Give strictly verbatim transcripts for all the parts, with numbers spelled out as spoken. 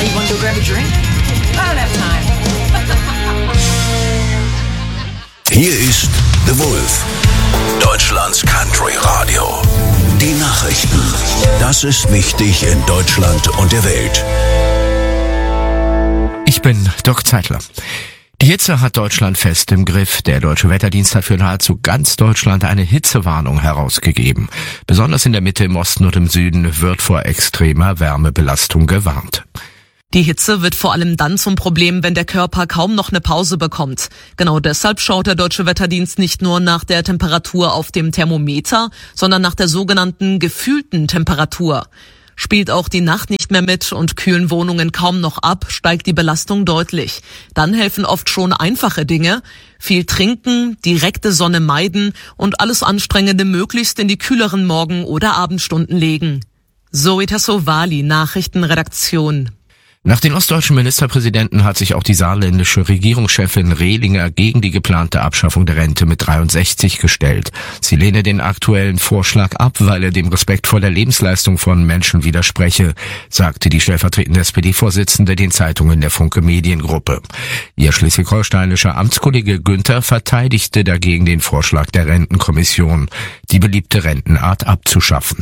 you want to go grab a drink? I don't have time. Hier ist The Wolf, Deutschlands Country Radio. Die Nachrichten. Das ist wichtig in Deutschland und der Welt. Ich bin Dirk Zeitler. Die Hitze hat Deutschland fest im Griff. Der Deutsche Wetterdienst hat für nahezu ganz Deutschland eine Hitzewarnung herausgegeben. Besonders in der Mitte, im Osten und im Süden wird vor extremer Wärmebelastung gewarnt. Die Hitze wird vor allem dann zum Problem, wenn der Körper kaum noch eine Pause bekommt. Genau deshalb schaut der Deutsche Wetterdienst nicht nur nach der Temperatur auf dem Thermometer, sondern nach der sogenannten gefühlten Temperatur. Spielt auch die Nacht nicht mehr mit und kühlen Wohnungen kaum noch ab, steigt die Belastung deutlich. Dann helfen oft schon einfache Dinge. Viel trinken, direkte Sonne meiden und alles Anstrengende möglichst in die kühleren Morgen- oder Abendstunden legen. Zoe Tassovali, Nachrichtenredaktion. Nach den ostdeutschen Ministerpräsidenten hat sich auch die saarländische Regierungschefin Rehlinger gegen die geplante Abschaffung der Rente mit dreiundsechzig gestellt. Sie lehne den aktuellen Vorschlag ab, weil er dem Respekt vor der Lebensleistung von Menschen widerspreche, sagte die stellvertretende S P D-Vorsitzende den Zeitungen der Funke Mediengruppe. Ihr schleswig-holsteinischer Amtskollege Günther verteidigte dagegen den Vorschlag der Rentenkommission, die beliebte Rentenart abzuschaffen.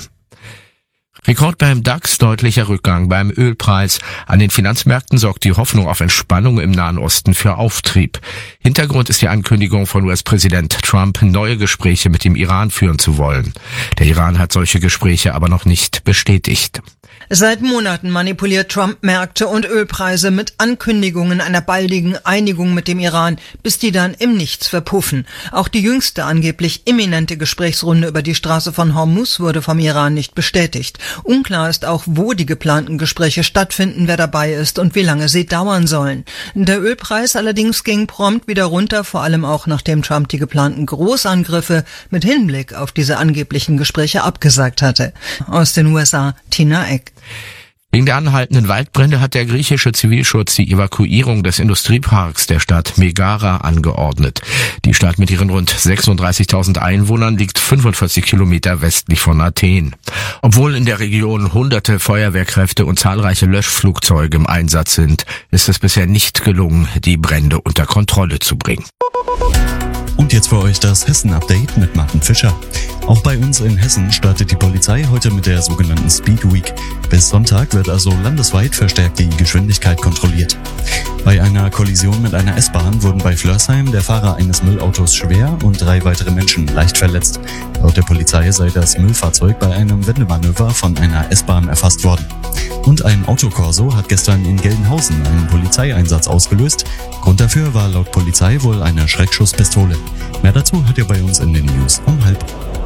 Rekord beim DAX, deutlicher Rückgang beim Ölpreis. An den Finanzmärkten sorgt die Hoffnung auf Entspannung im Nahen Osten für Auftrieb. Hintergrund ist die Ankündigung von U S-Präsident Trump, neue Gespräche mit dem Iran führen zu wollen. Der Iran hat solche Gespräche aber noch nicht bestätigt. Seit Monaten manipuliert Trump Märkte und Ölpreise mit Ankündigungen einer baldigen Einigung mit dem Iran, bis die dann im Nichts verpuffen. Auch die jüngste angeblich imminente Gesprächsrunde über die Straße von Hormuz wurde vom Iran nicht bestätigt. Unklar ist auch, wo die geplanten Gespräche stattfinden, wer dabei ist und wie lange sie dauern sollen. Der Ölpreis allerdings ging prompt wieder runter, vor allem auch nachdem Trump die geplanten Großangriffe mit Hinblick auf diese angeblichen Gespräche abgesagt hatte. Aus den U S A, Tina Eck. Wegen der anhaltenden Waldbrände hat der griechische Zivilschutz die Evakuierung des Industrieparks der Stadt Megara angeordnet. Die Stadt mit ihren rund sechsunddreißigtausend Einwohnern liegt fünfundvierzig Kilometer westlich von Athen. Obwohl in der Region hunderte Feuerwehrkräfte und zahlreiche Löschflugzeuge im Einsatz sind, ist es bisher nicht gelungen, die Brände unter Kontrolle zu bringen. Und jetzt für euch das Hessen-Update mit Martin Fischer. Auch bei uns in Hessen startet die Polizei heute mit der sogenannten Speed Week. Bis Sonntag wird also landesweit verstärkt die Geschwindigkeit kontrolliert. Bei einer Kollision mit einer S-Bahn wurden bei Flörsheim der Fahrer eines Müllautos schwer und drei weitere Menschen leicht verletzt. Laut der Polizei sei das Müllfahrzeug bei einem Wendemanöver von einer S-Bahn erfasst worden. Und ein Autokorso hat gestern in Gelnhausen einen Polizeieinsatz ausgelöst. Grund dafür war laut Polizei wohl eine Schreckschusspistole. Mehr dazu hört ihr bei uns in den News um halb.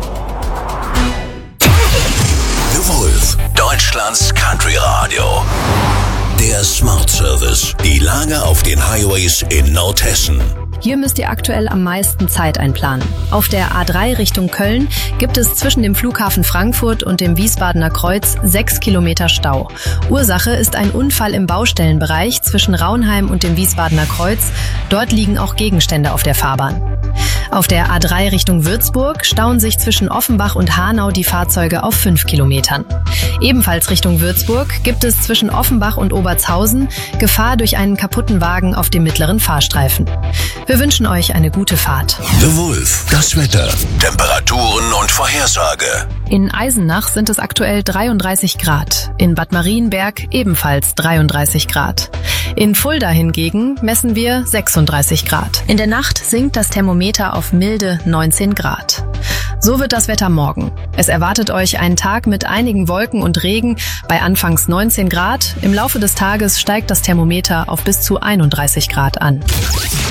The Wolf, Deutschlands Country Radio. Der Smart Service. Die Lage auf den Highways in Nordhessen. Hier müsst ihr aktuell am meisten Zeit einplanen. Auf der A drei Richtung Köln gibt es zwischen dem Flughafen Frankfurt und dem Wiesbadener Kreuz sechs Kilometer Stau. Ursache ist ein Unfall im Baustellenbereich zwischen Raunheim und dem Wiesbadener Kreuz. Dort liegen auch Gegenstände auf der Fahrbahn. Auf der A drei Richtung Würzburg stauen sich zwischen Offenbach und Hanau die Fahrzeuge auf fünf Kilometern. Ebenfalls Richtung Würzburg gibt es zwischen Offenbach und Obertshausen Gefahr durch einen kaputten Wagen auf dem mittleren Fahrstreifen. Wir wünschen euch eine gute Fahrt. The Wolf, das Wetter, Temperaturen und Vorhersage. In Eisenach sind es aktuell dreiunddreißig Grad, in Bad Marienberg ebenfalls dreiunddreißig Grad. In Fulda hingegen messen wir sechsunddreißig Grad. In der Nacht sinkt das Thermometer auf milde neunzehn Grad. So wird das Wetter morgen. Es erwartet euch ein Tag mit einigen Wolken und Regen bei anfangs neunzehn Grad. Im Laufe des Tages steigt das Thermometer auf bis zu einunddreißig Grad an.